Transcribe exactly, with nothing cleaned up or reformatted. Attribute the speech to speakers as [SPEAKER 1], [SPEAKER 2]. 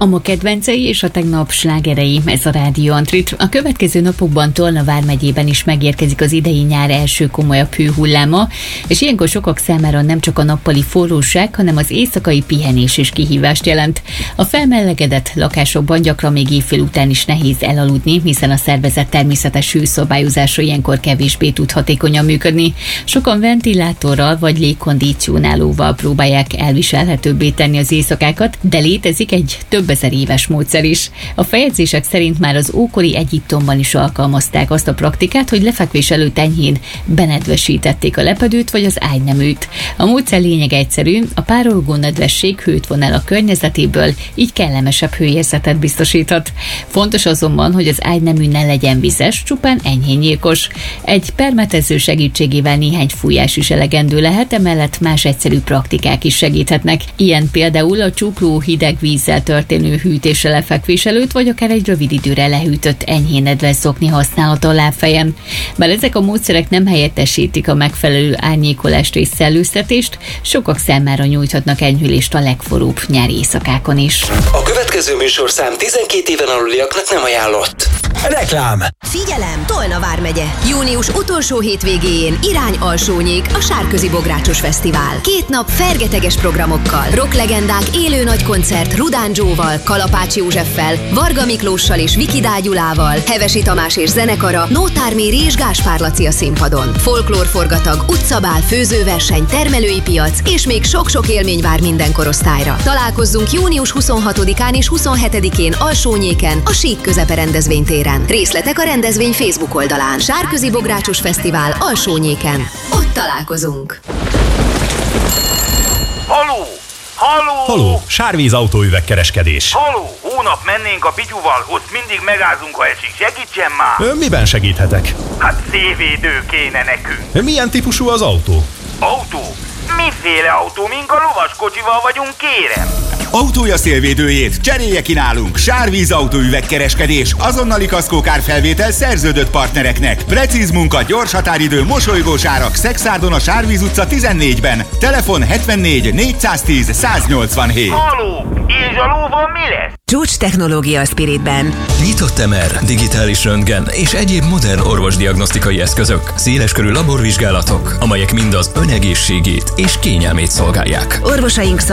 [SPEAKER 1] A ma kedvencei és a tegnap slágerei, ez a Rádió Antrit. A következő napokban Tolna vármegyében is megérkezik az idei nyár első komolyabb hőhulláma, és ilyenkor sokak számára nem csak a nappali forróság, hanem az éjszakai pihenés is kihívást jelent. A felmelegedett lakásokban gyakran még éjfél után is nehéz elaludni, hiszen a szervezet természetes hőszabályozása ilyenkor kevésbé tud hatékonyan működni. Sokan ventilátorral vagy légkondicionálóval próbálják elviselhetőbbé tenni az éjszakákat, de létezik egy több ezer éves módszer is. A feljegyzések szerint már az ókori Egyiptomban is alkalmazták azt a praktikát, hogy lefekvés előtt enyhén benedvesítették a lepedőt vagy az ágyneműt. A módszer lényege egyszerű, a párolgó nedvesség hőt von el a környezetéből, így kellemesebb hőérzetet biztosíthat. Fontos azonban, hogy az ágynemű ne legyen vizes, csupán enyhén nyílkos. Egy permetező segítségével néhány fújás is elegendő lehet, emellett más egyszerű praktikák is segíthetnek. Ilyen például a csukló hideg vízzel történő hűtésre lefekvés előtt, vagy akár egy rövid időre lehűtött enyhén nedves zokni használata a lábfejen. Bár ezek a módszerek nem helyettesítik a megfelelő árnyékolást és szellőztetést, sokak számára nyújthatnak enyhülést a legforróbb nyári éjszakákon is.
[SPEAKER 2] A következő műsorszám tizenkét éven aluliaknak nem ajánlott. Reklám!
[SPEAKER 3] Figyelem! Tolna vármegye. Június utolsó hétvégéjén irány Alsónyék, a Sárközi Bográcsos Fesztivál. Két nap fergeteges programokkal, rocklegendák élő nagy koncert Rudán Joe-val, Kalapács Józseffel, Varga Miklóssal és Viki Dágyulával, Hevesi Tamás és zenekara, Nótár Méri és Gáspár Laci a színpadon. Folklórforgatag, utcabál, főzőverseny, termelői piac és még sok-sok élmény vár minden korosztályra. Találkozzunk június huszonhatodikán és huszonhetedikén Alsónyéken, a Sík Közepe rendezvénytéren. Részletek a rendezvény Facebook oldalán. Sárközi Bográcsos Fesztivál Alsónyéken. Ott találkozunk.
[SPEAKER 4] Haló! Haló!
[SPEAKER 5] Haló! Sárvíz autóüvegkereskedés.
[SPEAKER 4] Haló! Hónap mennénk a Pityuval, ott mindig megázunk, ha esik. Segítsen már!
[SPEAKER 5] Ön miben segíthetek?
[SPEAKER 4] Hát szévédő kéne nekünk.
[SPEAKER 5] Milyen típusú az autó?
[SPEAKER 4] Autó? Miféle autó? Mink a lovaskocsival vagyunk, kérem?
[SPEAKER 6] Autója szélvédőjét cserélje ki nálunk. Sárvíz autóüvegkereskedés, azonnali kaszkókárfelvétel szerződött partnereknek. Precíz munka, gyors határidő, mosolygós árak. Szexárdon a Sárvíz utca tizennégyben. Telefon hetvennégy négyszáztíz száznyolcvanhét.
[SPEAKER 4] Haló! És a lóval mi lesz?
[SPEAKER 3] Csúcs technológia a Spiritben.
[SPEAKER 2] Nyitott em er, digitális röntgen és egyéb modern orvosdiagnosztikai eszközök, széleskörű laborvizsgálatok, amelyek mind az ön egészségét és kényelmét szolgálják.
[SPEAKER 3] Orvosaink